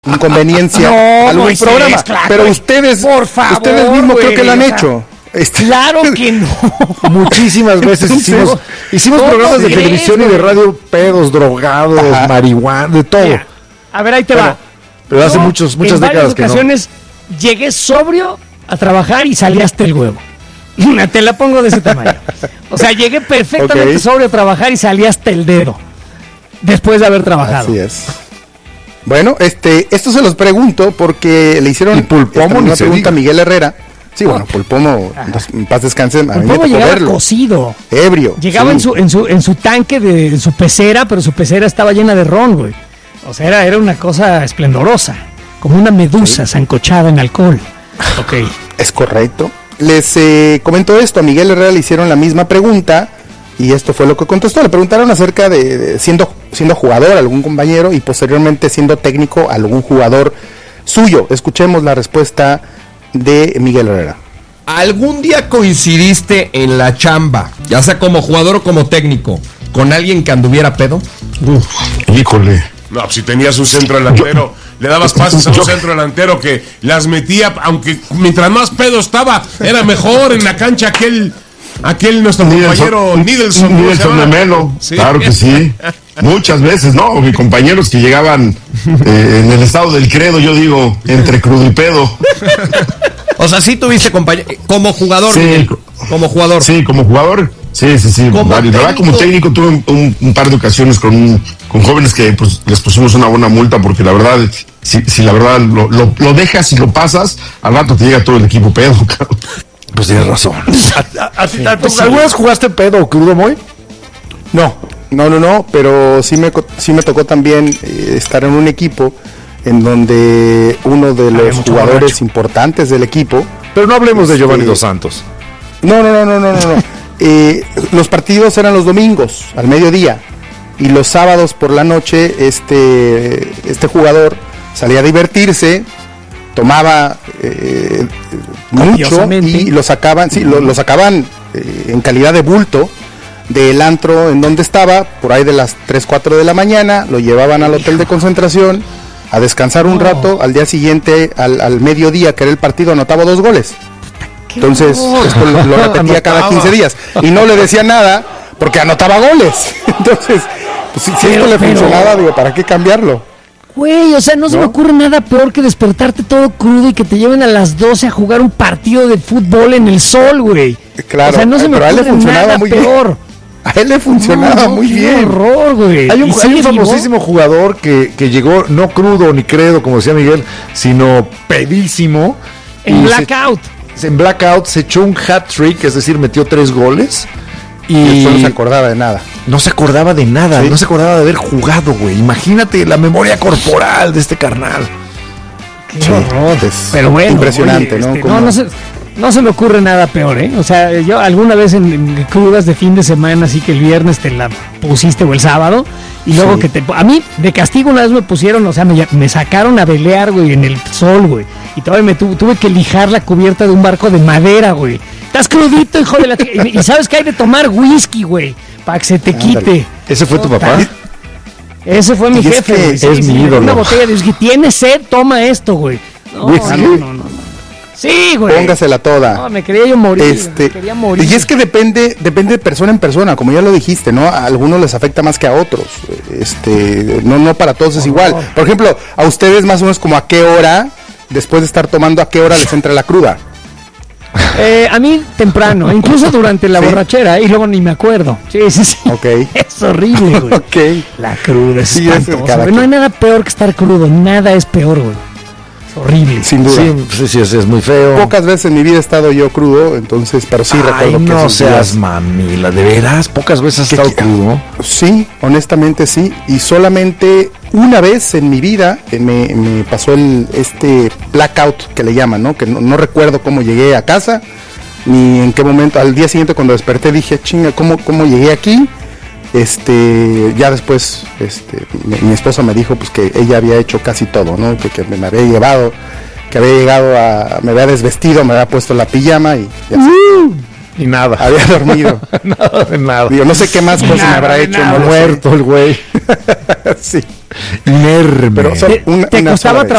inconveniencia algún Moisés, programa, claro, pero ustedes, por favor, ustedes mismos creo que lo han hecho. Claro que no. Muchísimas veces hicimos programas de televisión y de radio pedos, drogados, marihuana, de todo. Mira, a ver, ahí te va. Pero hace muchas décadas que no. En varias ocasiones llegué sobrio a trabajar y salí hasta el huevo. Te la pongo de ese tamaño. O sea, llegué perfectamente sobrio a trabajar y salí hasta el dedo. Después de haber trabajado. Así es. Bueno, esto se los pregunto porque le hicieron una pregunta a Miguel Herrera. Sí, bueno, Pulpomo, en paz descanse, a mí me tocó llegaba verlo. Cocido. Ebrio. Llegaba en su tanque de su pecera, pero su pecera estaba llena de ron, güey. O sea, era una cosa esplendorosa, como una medusa sancochada en alcohol. Ok. Es correcto. Les comento esto, a Miguel Herrera le hicieron la misma pregunta y esto fue lo que contestó. Le preguntaron acerca de siendo jugador algún compañero y posteriormente siendo técnico algún jugador suyo. Escuchemos la respuesta de Miguel Herrera. ¿Algún día coincidiste en la chamba, ya sea como jugador o como técnico, con alguien que anduviera pedo? Híjole. No, si tenías un centro delantero, le dabas pases a un centro delantero que las metía, aunque mientras más pedo estaba, era mejor en la cancha aquel nuestro compañero Nidelson de Melo, sí. Claro que sí. Muchas veces, ¿no? Mis compañeros que llegaban en el estado del credo, yo digo, entre crudo y pedo. O sea, sí tuviste compañero, como jugador. Sí, como jugador. Sí, como jugador. Sí. La verdad, como técnico tuve un par de ocasiones con jóvenes que pues, les pusimos una buena multa porque la verdad, si la verdad lo dejas y lo pasas, al rato te llega todo el equipo pedo, cabrón. Pues tienes razón. ¿Alguna vez jugaste pedo o crudo, Moy? No, pero sí me tocó también estar en un equipo en donde uno de los jugadores importantes del equipo. Pero no hablemos de Giovanni Dos Santos. No. Los partidos eran los domingos, al mediodía, y los sábados por la noche este jugador salía a divertirse, tomaba mucho y lo sacaban, lo sacaban en calidad de bulto del antro en donde estaba, por ahí de las 3, 4 de la mañana, lo llevaban al hotel de concentración a descansar un rato, al día siguiente, al mediodía, que era el partido, anotaba 2 goles. Entonces, esto lo repetía cada 15 días. Y no le decía nada, porque anotaba goles. Entonces, pues, si esto le funcionaba, digo, ¿para qué cambiarlo? Güey, o sea, no se me ocurre nada peor que despertarte todo crudo y que te lleven a las 12 a jugar un partido de fútbol en el sol, güey. Claro, o sea, no se me ocurre nada muy peor. Bien. A él le funcionaba muy bien. Qué horror, güey. Hay un famosísimo jugador que llegó no crudo ni credo, como decía Miguel, sino pedísimo. En blackout. En blackout se echó un hat-trick, es decir, metió 3 goles. Y no se acordaba de nada. No se acordaba de nada, no se acordaba de haber jugado, güey. Imagínate la memoria corporal de este carnal. Qué horror. Pero bueno, impresionante, oye, ¿no? No se me ocurre nada peor, ¿eh? O sea, yo alguna vez en crudas de fin de semana, así que el viernes te la pusiste o el sábado, y luego a mí de castigo una vez me pusieron, o sea, me sacaron a velear, güey, en el sol, güey, y todavía me tuve que lijar la cubierta de un barco de madera, güey. Estás crudito, hijo de la... Y sabes que hay de tomar whisky, güey, para que se te quite. ¿Ese fue tu papá? Ese fue mi jefe, güey. Es mi ídolo. Una botella de whisky. ¿Tienes sed? Toma esto, güey. No. Sí, güey. Póngasela toda. No, me quería yo morir. Me quería morir. Y es que depende de persona en persona, como ya lo dijiste, ¿no? A algunos les afecta más que a otros. No para todos es igual. Por ejemplo, a ustedes más o menos como a qué hora, después de estar tomando, a qué hora les entra la cruda. A mí temprano, incluso durante la borrachera, y luego ni me acuerdo. Sí. Okay. Es horrible, güey. Okay. La cruda es espantosa. No hay nada peor que estar crudo, nada es peor, güey. Es horrible. Sin duda. Sí, es muy feo. Pocas veces en mi vida he estado yo crudo, entonces, pero sí recuerdo que no seas mamila, ¿de veras? ¿Pocas veces has estado crudo? Sí, honestamente sí, y solamente una vez en mi vida me pasó este blackout que le llaman, ¿no? Que no recuerdo cómo llegué a casa, ni en qué momento. Al día siguiente cuando desperté dije, chinga, ¿cómo llegué aquí? Ya después mi esposa me dijo pues que ella había hecho casi todo, ¿no? Que me había llevado, que había llegado me había desvestido, me había puesto la pijama y y nada. Había dormido. Nada. Digo, no sé qué más cosas me habrá hecho. Muerto el güey. Sí. Inerme. Pero solo ¿Te una costaba sola vez.